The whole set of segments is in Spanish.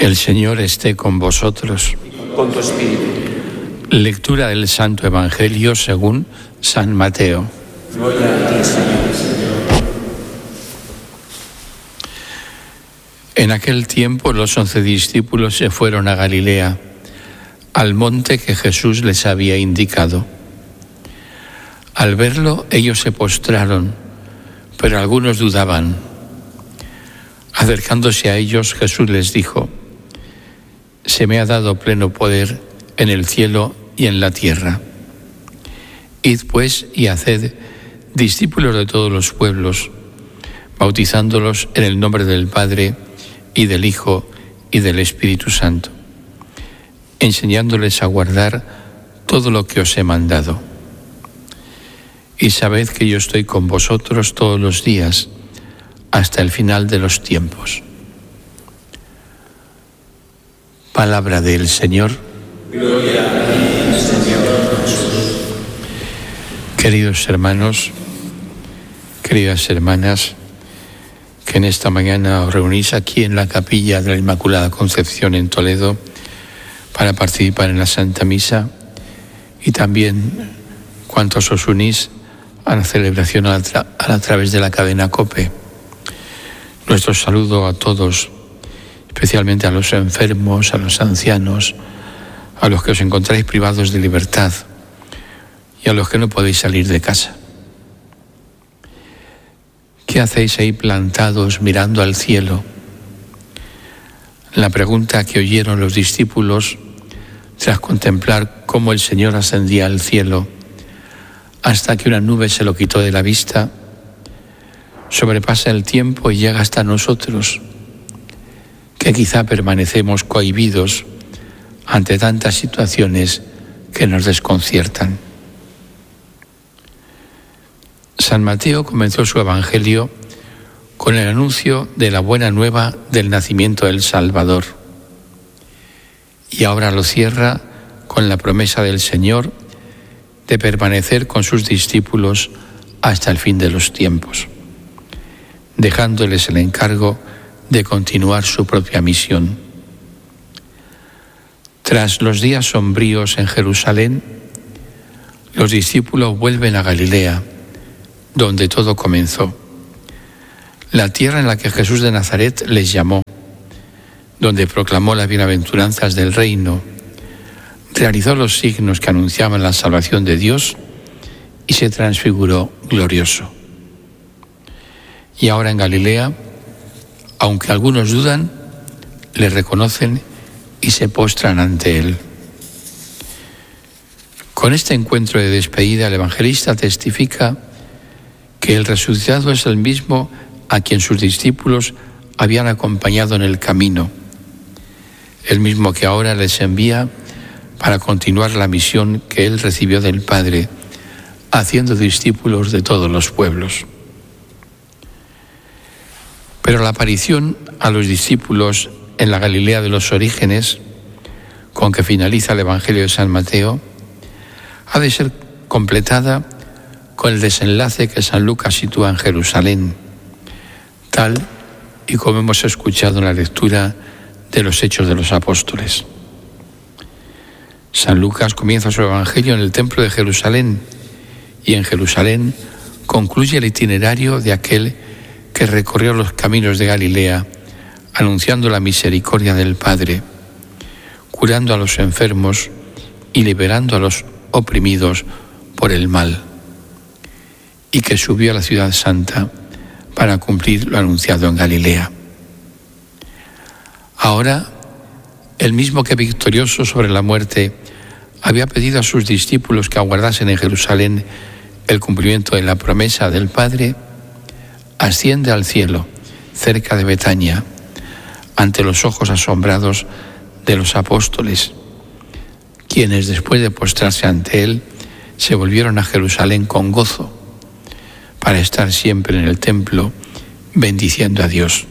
El Señor esté con vosotros. Con tu espíritu. Lectura del Santo Evangelio según San Mateo. Gloria a ti, Señor. En aquel tiempo los 11 discípulos se fueron a Galilea, al monte que Jesús les había indicado. Al verlo, ellos se postraron, pero algunos dudaban. Acercándose a ellos, Jesús les dijo: «Se me ha dado pleno poder en el cielo y en la tierra. Id pues y haced discípulos de todos los pueblos, bautizándolos en el nombre del Padre y del Hijo y del Espíritu Santo, enseñándoles a guardar todo lo que os he mandado. Y sabed que yo estoy con vosotros todos los días, hasta el final de los tiempos». Palabra del Señor. Gloria a ti, Señor Jesús. Queridos hermanos, queridas hermanas, que en esta mañana os reunís aquí en la capilla de la Inmaculada Concepción en Toledo para participar en la Santa Misa, y también cuantos os unís a la celebración a través de la cadena COPE. Nuestro saludo a todos, especialmente a los enfermos, a los ancianos, a los que os encontráis privados de libertad y a los que no podéis salir de casa. ¿Qué hacéis ahí plantados mirando al cielo? La pregunta que oyeron los discípulos tras contemplar cómo el Señor ascendía al cielo hasta que una nube se lo quitó de la vista, sobrepasa el tiempo y llega hasta nosotros, que quizá permanecemos cohibidos ante tantas situaciones que nos desconciertan. San Mateo comenzó su Evangelio con el anuncio de la buena nueva del nacimiento del Salvador, y ahora lo cierra con la promesa del Señor de permanecer con sus discípulos hasta el fin de los tiempos, dejándoles el encargo de continuar su propia misión. Tras los días sombríos en Jerusalén, los discípulos vuelven a Galilea, donde todo comenzó, la tierra en la que Jesús de Nazaret les llamó, donde proclamó las bienaventuranzas del reino, realizó los signos que anunciaban la salvación de Dios y se transfiguró glorioso. Y ahora en Galilea, aunque algunos dudan, le reconocen y se postran ante él. Con este encuentro de despedida, el evangelista testifica que el resucitado es el mismo a quien sus discípulos habían acompañado en el camino, el mismo que ahora les envía para continuar la misión que él recibió del Padre, haciendo discípulos de todos los pueblos. Pero la aparición a los discípulos en la Galilea de los orígenes, con que finaliza el Evangelio de San Mateo, ha de ser completada con el desenlace que San Lucas sitúa en Jerusalén, tal y como hemos escuchado en la lectura de los Hechos de los Apóstoles. San Lucas comienza su Evangelio en el templo de Jerusalén, y en Jerusalén concluye el itinerario de aquel que recorrió los caminos de Galilea, anunciando la misericordia del Padre, curando a los enfermos y liberando a los oprimidos por el mal, y que subió a la ciudad santa para cumplir lo anunciado en Galilea. Ahora, el mismo que victorioso sobre la muerte había pedido a sus discípulos que aguardasen en Jerusalén el cumplimiento de la promesa del Padre, asciende al cielo, cerca de Betania, ante los ojos asombrados de los apóstoles, quienes después de postrarse ante él, se volvieron a Jerusalén con gozo, para estar siempre en el templo, bendiciendo a Dios.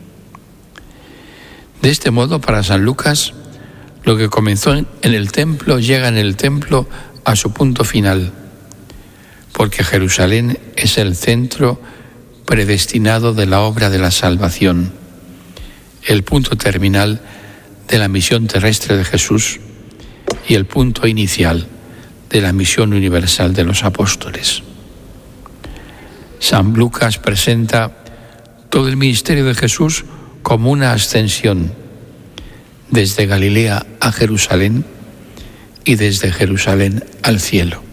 De este modo, para San Lucas, lo que comenzó en el templo llega en el templo a su punto final, porque Jerusalén es el centro predestinado de la obra de la salvación, el punto terminal de la misión terrestre de Jesús y el punto inicial de la misión universal de los apóstoles. San Lucas presenta todo el ministerio de Jesús como una ascensión desde Galilea a Jerusalén y desde Jerusalén al cielo.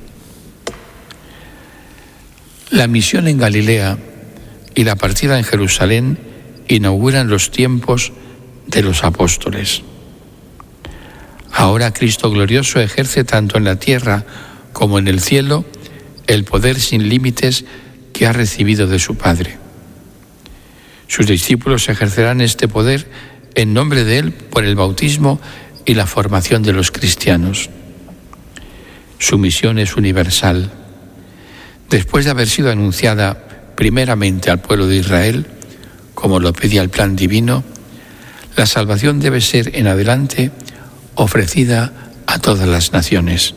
La misión en Galilea y la partida en Jerusalén inauguran los tiempos de los apóstoles. Ahora Cristo glorioso ejerce tanto en la tierra como en el cielo el poder sin límites que ha recibido de su Padre. Sus discípulos ejercerán este poder en nombre de Él por el bautismo y la formación de los cristianos. Su misión es universal. Después de haber sido anunciada primeramente al pueblo de Israel, como lo pedía el plan divino, la salvación debe ser en adelante ofrecida a todas las naciones.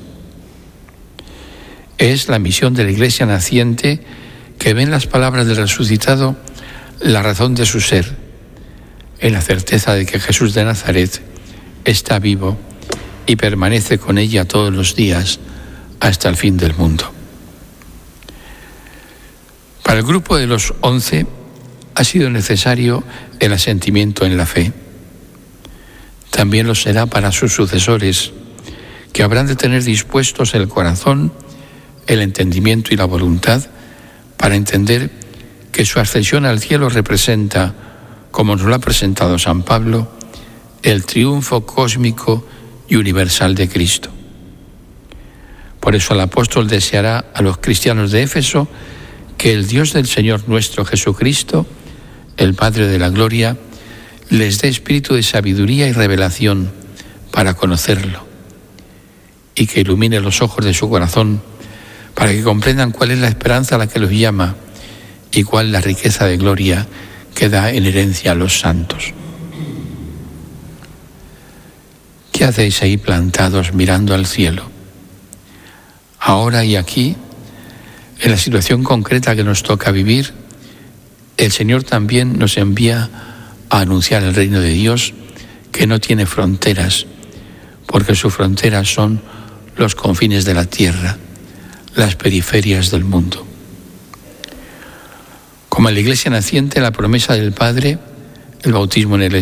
Es la misión de la Iglesia naciente que ve en las palabras del resucitado la razón de su ser, en la certeza de que Jesús de Nazaret está vivo y permanece con ella todos los días hasta el fin del mundo. Para el grupo de los 11 ha sido necesario el asentimiento en la fe. También lo será para sus sucesores, que habrán de tener dispuestos el corazón, el entendimiento y la voluntad para entender que su ascensión al cielo representa, como nos lo ha presentado San Pablo, el triunfo cósmico y universal de Cristo. Por eso el apóstol deseará a los cristianos de Éfeso que el Dios del Señor nuestro Jesucristo, el Padre de la Gloria, les dé espíritu de sabiduría y revelación para conocerlo, y que ilumine los ojos de su corazón para que comprendan cuál es la esperanza a la que los llama y cuál la riqueza de gloria que da en herencia a los santos. ¿Qué hacéis ahí plantados mirando al cielo? Ahora y aquí, en la situación concreta que nos toca vivir, el Señor también nos envía a anunciar el reino de Dios, que no tiene fronteras, porque sus fronteras son los confines de la tierra, las periferias del mundo. Como en la Iglesia naciente, la promesa del Padre, el bautismo en el